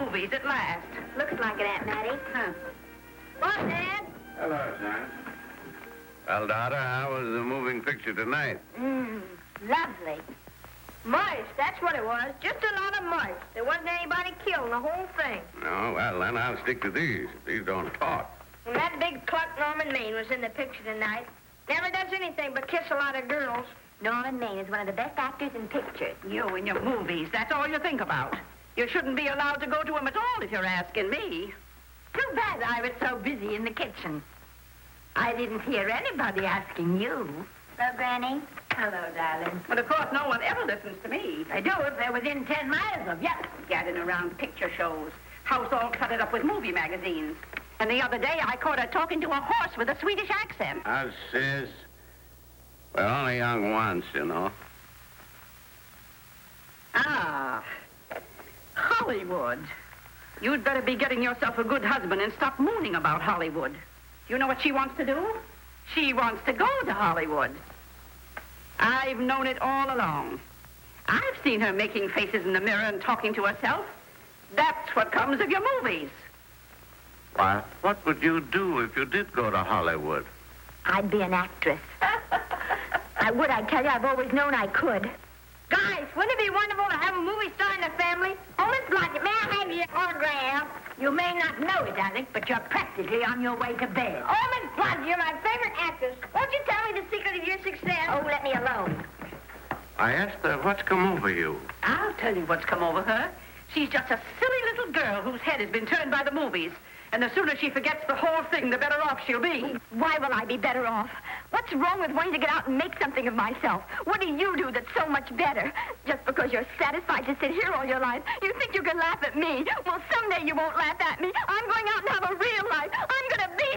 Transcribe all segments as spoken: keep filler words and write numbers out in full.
movies at last. Looks like it, Aunt Mattie. Huh. What, Dad? Hello, son. Well, daughter, how was the moving picture tonight? Mmm, lovely. Mice, that's what it was. Just a lot of mice. There wasn't anybody killed in the whole thing. No, well, then I'll stick to these. These don't talk. And that big Clark Norman Maine was in the picture tonight. Never does anything but kiss a lot of girls. Norman Maine is one of the best actors in pictures. You and your movies, that's all you think about. You shouldn't be allowed to go to him at all if you're asking me. Too bad I was so busy in the kitchen. I didn't hear anybody asking you. Hello, Granny. Hello, darling. But of course, no one ever listens to me. I do if they're within ten miles of you. Gadding around picture shows. House all cluttered up with movie magazines. And the other day, I caught her talking to a horse with a Swedish accent. Us, sis. We're only young once, you know. Ah, Hollywood. You'd better be getting yourself a good husband and stop mooning about Hollywood. You know what she wants to do? She wants to go to Hollywood. I've known it all along. I've seen her making faces in the mirror and talking to herself. That's what comes of your movies. Why, what would you do if you did go to Hollywood? I'd be an actress. I would, I tell you. I've always known I could. Guys, wouldn't it be wonderful to have a movie star in the family? Oh, Miss Blodgett, may I have your autograph? You may not know it, Alec, but you're practically on your way to bed. Oh, Miss Blodgett, you're my favorite actress. Won't you tell me the secret of your success? Oh, let me alone. I asked her what's come over you. I'll tell you what's come over her. She's just a silly little girl whose head has been turned by the movies. And the sooner she forgets the whole thing, the better off she'll be. Why will I be better off? What's wrong with wanting to get out and make something of myself? What do you do that's so much better? Just because you're satisfied to sit here all your life, you think you can laugh at me. Well, someday you won't laugh at me. I'm going out and have a real life. I'm going to be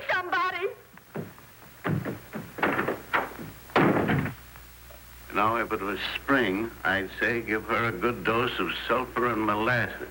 somebody. Now, if it was spring, I'd say give her a good dose of sulfur and molasses.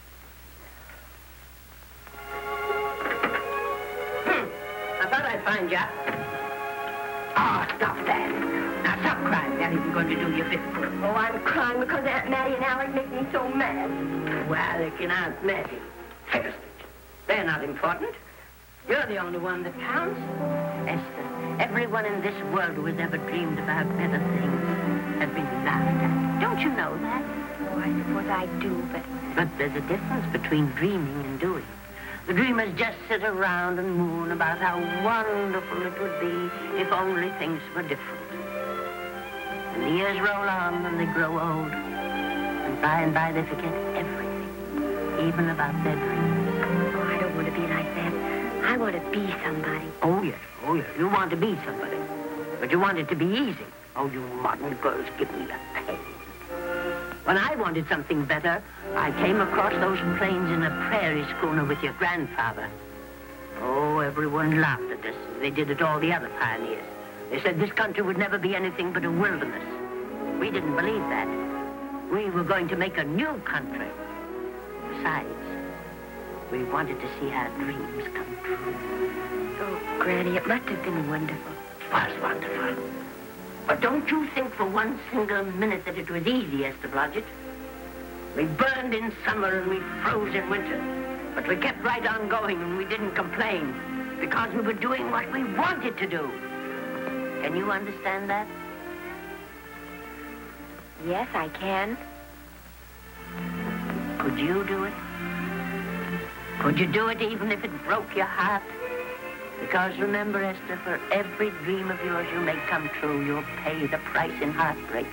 Find ya. Oh, stop that. Now, stop crying. That isn't going to do you a bit good. Oh, I'm crying because Aunt Mattie and Alec make me so mad. Well, Alec and Aunt Mattie. First, they're not important. You're the only one that counts. Esther, everyone in this world who has ever dreamed about better things has been laughed at. Don't you know that? Oh, I suppose I do, but... But there's a difference between dreaming and doing. The dreamers just sit around and moon about how wonderful it would be if only things were different. And the years roll on and they grow old. And by and by they forget everything, even about their dreams. Oh, I don't want to be like that. I want to be somebody. Oh, yes. Oh, yes. You want to be somebody. But you want it to be easy. Oh, you modern girls give me a pain. When I wanted something better, I came across those plains in a prairie schooner with your grandfather. Oh, everyone laughed at us. They did at all the other pioneers. They said this country would never be anything but a wilderness. We didn't believe that. We were going to make a new country. Besides, we wanted to see our dreams come true. Oh, Granny, it must have been wonderful. It was wonderful. But don't you think for one single minute that it was easy, Esther Blodgett. We burned in summer and we froze in winter. But we kept right on going and we didn't complain because we were doing what we wanted to do. Can you understand that? Yes, I can. Could you do it? Could you do it even if it broke your heart? Because remember, Esther, for every dream of yours you make come true, you'll pay the price in heartbreak.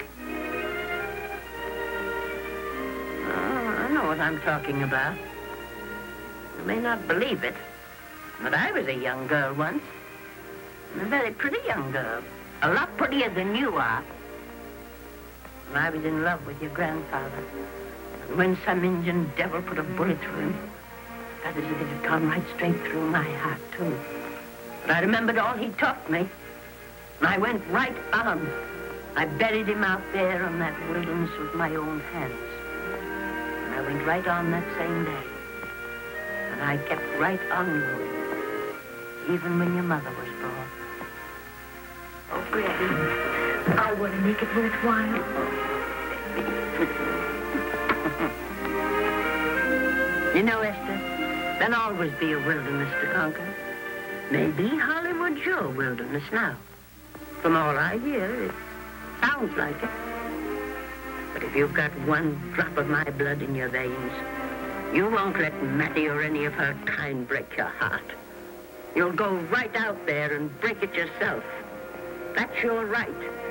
Oh, I know what I'm talking about. You may not believe it, but I was a young girl once. And a very pretty young girl. A lot prettier than you are. And I was in love with your grandfather. And when some Indian devil put a bullet through him, that is if it had gone right straight through my heart, too. But I remembered all he taught me. And I went right on. I buried him out there in that wilderness with my own hands. And I went right on that same day. And I kept right on going, even when your mother was born. Oh, Granny, I want to make it worthwhile. You know, Esther, there'll always be a wilderness to conquer. Maybe Hollywood's your wilderness now. From all I hear, it sounds like it. But if you've got one drop of my blood in your veins, you won't let Mattie or any of her kind break your heart. You'll go right out there and break it yourself. That's your right.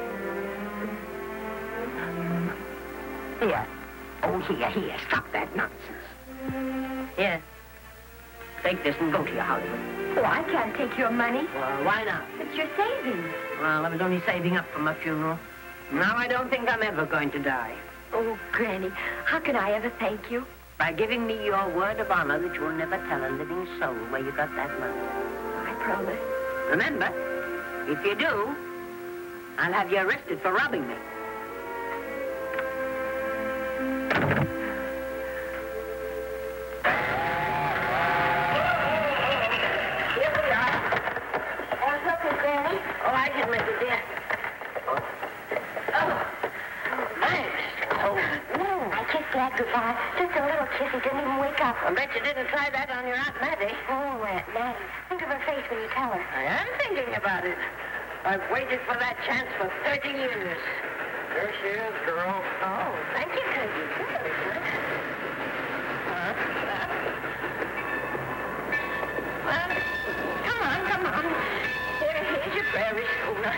Here. Oh, here, here. Stop that nonsense. Here. Take this and go to your Hollywood. Oh, I can't take your money. Well, why not? It's your savings. Well, I was only saving up for my funeral. Now I don't think I'm ever going to die. Oh, Granny, how can I ever thank you? By giving me your word of honor that you'll never tell a living soul where you got that money. I promise. Remember, if you do, I'll have you arrested for robbing me. Here we are. Oh, look at Granny. Oh, I can make it, dear. Oh. Oh. Thanks. Oh. Mm, I kissed Dad goodbye. Just a little kiss. He didn't even wake up. I bet you didn't try that on your Aunt Mattie. Oh, Aunt Mattie. Think of her face when you tell her. I am thinking about it. I've waited for that chance for thirty years. There she is, girl. Oh, thank you